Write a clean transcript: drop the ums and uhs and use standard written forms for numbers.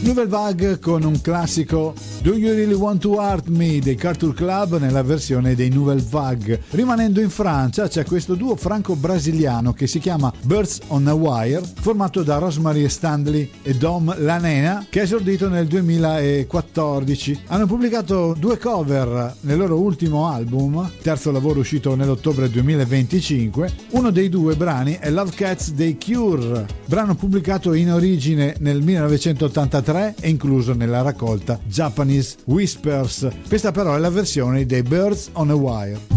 Nouvelle Vague con un classico Do You Really Want to Hurt Me dei Culture Club nella versione dei Nouvelle Vague. Rimanendo in Francia c'è questo duo franco-brasiliano che si chiama Birds on a Wire, formato da Rosemary Stanley e Dom Lanena, che ha esordito nel 2014. Hanno pubblicato 2 cover nel loro ultimo album, terzo lavoro uscito nell'ottobre 2025. Uno dei 2 brani è Love Cats dei Cure, brano pubblicato in origine nel 1983 e incluso nella raccolta Japanese Whispers. Questa però è la versione dei Birds on a Wire.